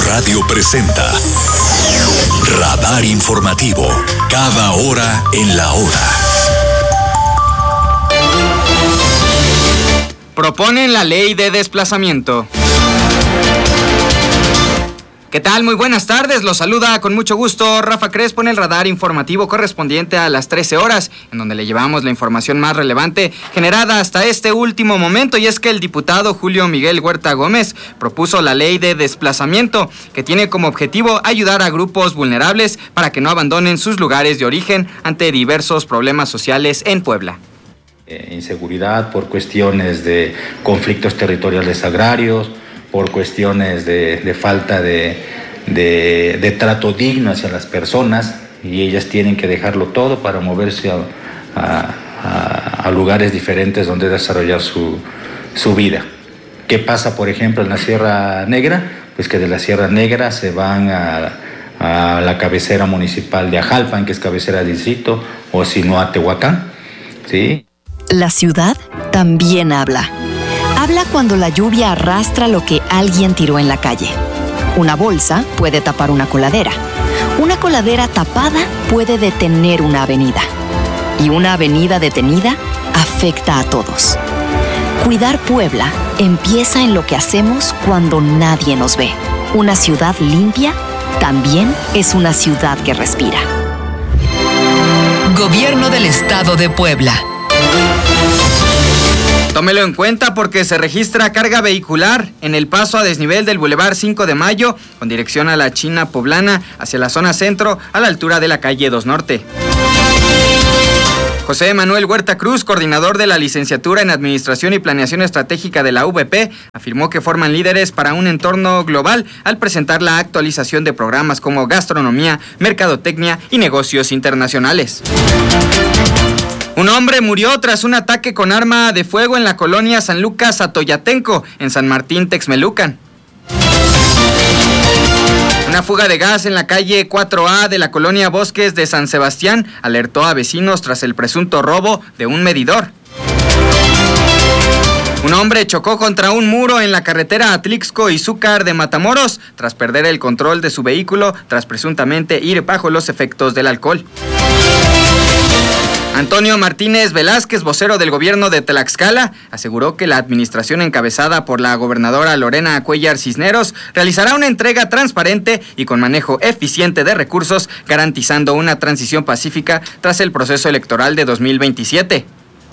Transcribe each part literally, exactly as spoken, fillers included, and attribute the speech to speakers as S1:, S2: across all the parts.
S1: Radio presenta Radar Informativo, cada hora en la hora.
S2: Proponen la ley de desplazamiento. ¿Qué tal? Muy buenas tardes, los saluda con mucho gusto Rafa Crespo en el radar informativo correspondiente a las trece horas, en donde le llevamos la información más relevante generada hasta este último momento, y es que el diputado Julio Miguel Huerta Gómez propuso la ley de desplazamiento, que tiene como objetivo ayudar a grupos vulnerables para que no abandonen sus lugares de origen ante diversos problemas sociales en Puebla.
S3: Eh, inseguridad por cuestiones de conflictos territoriales agrarios, por cuestiones de, de falta de, de, de trato digno hacia las personas, y ellas tienen que dejarlo todo para moverse a, a, a lugares diferentes donde desarrollar su, su vida. ¿Qué pasa, por ejemplo, en la Sierra Negra? Pues que de la Sierra Negra se van a, a la cabecera municipal de Ajalpan, que es cabecera de distrito, o si no a Tehuacán, ¿sí?
S4: La ciudad también habla. Habla cuando la lluvia arrastra lo que alguien tiró en la calle. Una bolsa puede tapar una coladera. Una coladera tapada puede detener una avenida. Y una avenida detenida afecta a todos. Cuidar Puebla empieza en lo que hacemos cuando nadie nos ve. Una ciudad limpia también es una ciudad que respira.
S5: Gobierno del Estado de Puebla.
S2: Tómelo en cuenta porque se registra carga vehicular en el paso a desnivel del Boulevard cinco de Mayo con dirección a la China Poblana hacia la zona centro a la altura de la calle dos Norte. José Manuel Huerta Cruz, coordinador de la licenciatura en Administración y Planeación Estratégica de la U V P, afirmó que forman líderes para un entorno global al presentar la actualización de programas como gastronomía, mercadotecnia y negocios internacionales. Un hombre murió tras un ataque con arma de fuego en la colonia San Lucas Atoyatenco, en San Martín, Texmelucan. Una fuga de gas en la calle cuatro A de la colonia Bosques de San Sebastián alertó a vecinos tras el presunto robo de un medidor. Un hombre chocó contra un muro en la carretera Atlixco-Izúcar de Matamoros tras perder el control de su vehículo tras presuntamente ir bajo los efectos del alcohol. Antonio Martínez Velázquez, vocero del gobierno de Tlaxcala, aseguró que la administración encabezada por la gobernadora Lorena Cuellar Cisneros realizará una entrega transparente y con manejo eficiente de recursos, garantizando una transición pacífica tras el proceso electoral de dos mil veintisiete.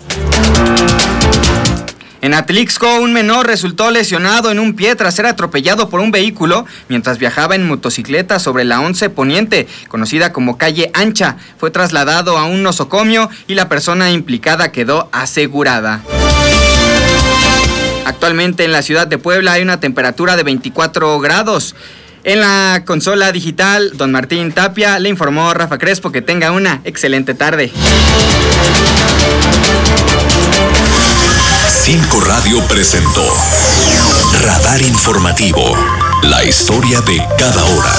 S2: En Atlixco, un menor resultó lesionado en un pie tras ser atropellado por un vehículo mientras viajaba en motocicleta sobre la once Poniente, conocida como calle Ancha. Fue trasladado a un nosocomio y la persona implicada quedó asegurada. Actualmente en la ciudad de Puebla hay una temperatura de veinticuatro grados. En la consola digital, don Martín Tapia, le informó Rafa Crespo. Que tenga una excelente tarde.
S1: Cinco Radio presentó Radar Informativo, la historia de cada hora.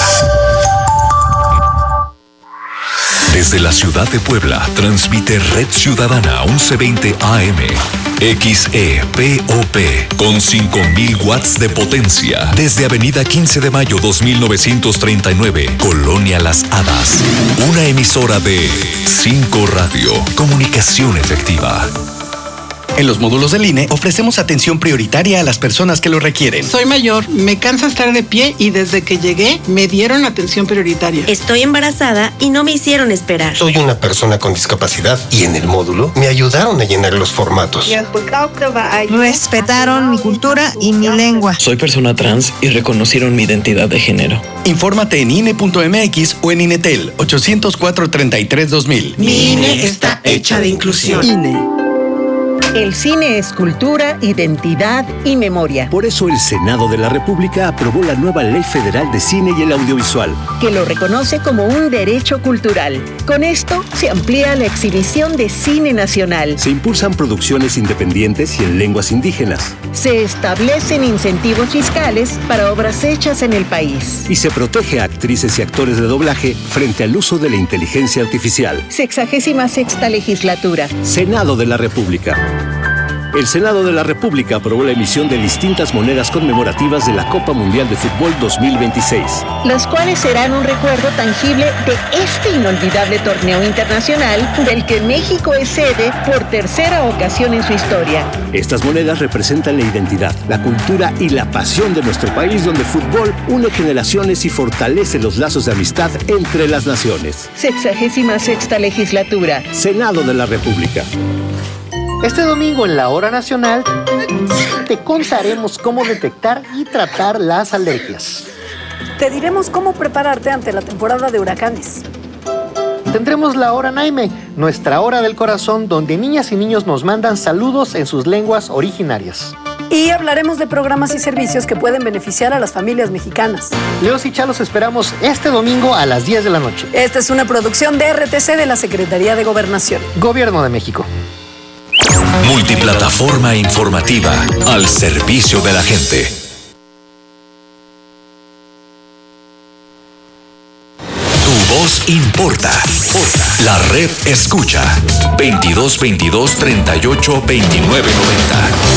S1: Desde la ciudad de Puebla, transmite Red Ciudadana once veinte A M, X E P O P, con cinco mil watts de potencia. Desde Avenida quince de Mayo dos mil novecientos treinta y nueve, Colonia Las Hadas. Una emisora de Cinco Radio, comunicación efectiva.
S6: En los módulos del I N E ofrecemos atención prioritaria a las personas que lo requieren.
S7: Soy mayor, me cansa estar de pie y desde que llegué me dieron atención prioritaria.
S8: Estoy embarazada y no me hicieron esperar.
S9: Soy una persona con discapacidad y en el módulo me ayudaron a llenar los formatos.
S10: Respetaron mi cultura y mi lengua.
S11: Soy persona trans y reconocieron mi identidad de género.
S6: Infórmate en I N E punto M X o en INETEL ochocientos cuatro treinta y tres dos mil.
S7: Mi I N E está hecha de inclusión.
S10: I N E.
S12: El cine es cultura, identidad y memoria.
S13: Por eso el Senado de la República aprobó la nueva Ley Federal de Cine y el Audiovisual,
S12: que lo reconoce como un derecho cultural. Con esto se amplía la exhibición de cine nacional.
S13: Se impulsan producciones independientes y en lenguas indígenas.
S12: Se establecen incentivos fiscales para obras hechas en el país.
S13: Y se protege a actrices y actores de doblaje frente al uso de la inteligencia artificial.
S12: Sexagésima sexta legislatura.
S13: Senado de la República. El Senado de la República aprobó la emisión de distintas monedas conmemorativas de la Copa Mundial de Fútbol dos mil veintiséis.
S12: Las cuales serán un recuerdo tangible de este inolvidable torneo internacional del que México es sede por tercera ocasión en su historia.
S13: Estas monedas representan la identidad, la cultura y la pasión de nuestro país, donde el fútbol une generaciones y fortalece los lazos de amistad entre las naciones.
S12: Sexagésima sexta legislatura.
S13: Senado de la República.
S14: Este domingo en la Hora Nacional te contaremos cómo detectar y tratar las alergias.
S15: Te diremos cómo prepararte ante la temporada de huracanes.
S14: Tendremos la Hora Naime, nuestra hora del corazón, donde niñas y niños nos mandan saludos en sus lenguas originarias.
S15: Y hablaremos de programas y servicios que pueden beneficiar a las familias mexicanas.
S14: Leos y Chalos esperamos este domingo a las diez de la noche.
S15: Esta es una producción de R T C de la Secretaría de Gobernación.
S14: Gobierno de México.
S1: Multiplataforma informativa al servicio de la gente. Tu voz importa. La red escucha. veintidós veintidós treinta y ocho veintinueve noventa.